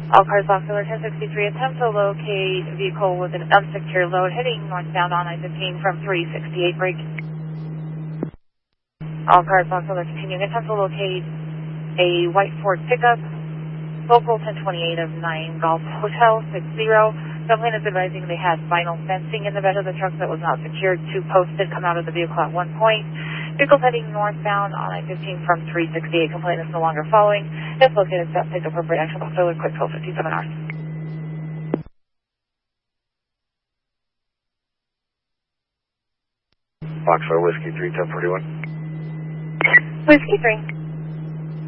All cars Boxer 1063, attempt to locate vehicle with an unsecured load heading northbound on I-15 from 368 break. All cars Boxer continuing, attempt to locate a white Ford pickup, local 1028 of 9 Golf Hotel 60. The plane is advising they had vinyl fencing in the bed of the truck that was not secured. 2 posts did come out of the vehicle at one point. Vehicle heading northbound on I-15 from 368. Complaint is no longer following. If located, stop, take appropriate action. Boxer quick 1257 hours. Boxer Whiskey 3 1041. Whiskey 3.